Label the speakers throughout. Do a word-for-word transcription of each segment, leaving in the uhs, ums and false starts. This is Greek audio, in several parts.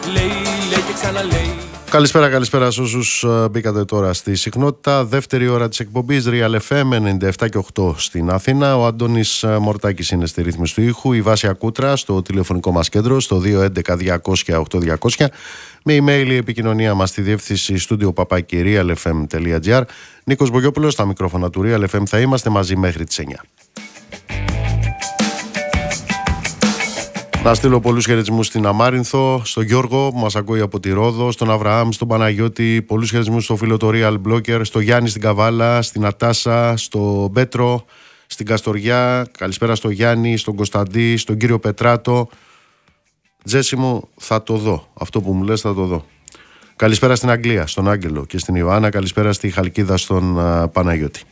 Speaker 1: λέει, λέει και ξαναλέει.
Speaker 2: Καλησπέρα, καλησπέρα σε όσους μπήκατε τώρα στη συχνότητα. Δεύτερη ώρα της εκπομπής Real εφ εμ ενενήντα επτά και οκτώ στην Αθήνα. Ο Αντώνης Μορτάκης είναι στη ρύθμιση του ήχου. Η Βάσια Κούτρα στο τηλεφωνικό μας κέντρο στο δύο έντεκα διακόσια οκτώ διακόσια. Με email η επικοινωνία μας στη διεύθυνση στούντιο παπάκι real f m τελεία g r. Νίκος Μπογιόπουλος στα μικρόφωνα του Real εφ εμ. Θα είμαστε μαζί μέχρι τις εννιά. Να στείλω πολλούς χαιρετισμούς στην Αμάρινθο, στον Γιώργο που μας ακούει από τη Ρόδο, στον Αβραάμ, στον Παναγιώτη, πολλούς χαιρετισμούς στο φίλο το Real Blogger, στο Γιάννη στην Καβάλα, στην Ατάσα, στον Πέτρο, στην Καστοριά, καλησπέρα στο Γιάννη, στον Κωνσταντή, στον κύριο Πετράτο. Τζέσι μου, θα το δω, αυτό που μου λες θα το δω. Καλησπέρα στην Αγγλία, στον Άγγελο και στην Ιωάννα, καλησπέρα στη Χαλκίδα, στον uh, Παναγιώτη.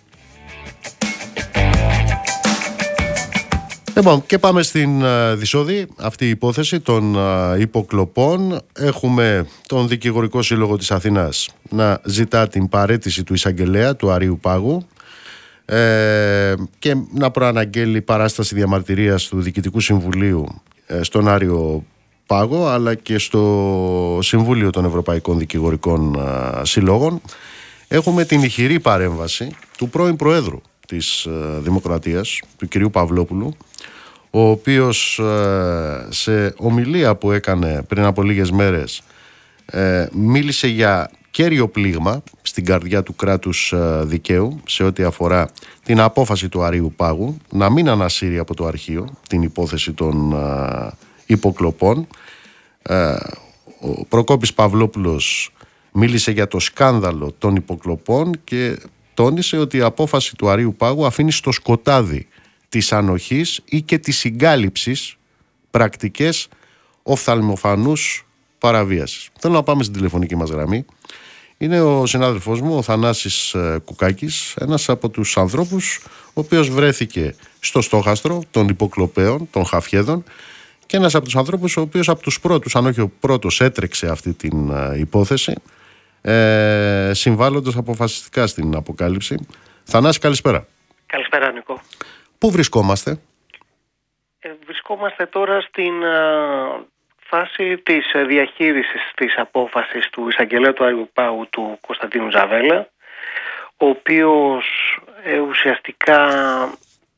Speaker 2: Λοιπόν, και πάμε στην uh, Δυσόδη, αυτή η υπόθεση των uh, υποκλοπών. Έχουμε τον Δικηγορικό Σύλλογο της Αθήνας να ζητά την παραίτηση του εισαγγελέα του Αρείου Πάγου ε, και να προαναγγέλει παράσταση διαμαρτυρίας του Διοικητικού Συμβουλίου ε, στον Άριο Πάγο, αλλά και στο Συμβούλιο των Ευρωπαϊκών Δικηγορικών uh, Συλλόγων. Έχουμε την ηχηρή παρέμβαση του πρώην Προέδρου της uh, Δημοκρατίας, του κυρίου Παυλόπουλου, ο οποίος ε, σε ομιλία που έκανε πριν από λίγες μέρες ε, μίλησε για κέριο πλήγμα στην καρδιά του κράτους ε, δικαίου σε ό,τι αφορά την απόφαση του Αρείου Πάγου να μην ανασύρει από το αρχείο την υπόθεση των ε, υποκλοπών. Ε, ο Προκόπης Παυλόπουλος μίλησε για το σκάνδαλο των υποκλοπών και τόνισε ότι η απόφαση του Αρείου Πάγου αφήνει στο σκοτάδι της ανοχής ή και της συγκάλυψης πρακτικές οφθαλμοφανούς παραβίασης. Θέλω να πάμε στην τηλεφωνική μας γραμμή. Είναι ο συνάδελφός μου, ο Θανάσης Κουκάκης, ένας από τους ανθρώπους ο οποίος βρέθηκε στο στόχαστρο των υποκλοπέων, των χαφιέδων, και ένας από τους ανθρώπους ο οποίος από τους πρώτους, αν όχι ο πρώτος, έτρεξε αυτή την υπόθεση, ε, συμβάλλοντας αποφασιστικά στην αποκάλυψη. Θανάση, καλησπέρα.
Speaker 3: Καλησπέρα, Νικό.
Speaker 2: Πού βρισκόμαστε?
Speaker 3: Ε, βρισκόμαστε τώρα στην α, φάση της α, διαχείρισης της απόφασης του εισαγγελέα του Αρείου Πάγου, του Κωνσταντίνου Ζαβέλα, ο οποίος ε, ουσιαστικά